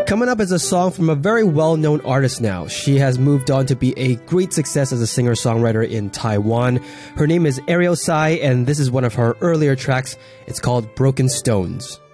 Coming up is a song from a very well-known artist now. She has moved on to be a great success as a singer-songwriter in Taiwan. Her name is Ariel Tsai, and this is one of her earlier tracks. It's called Broken Stones.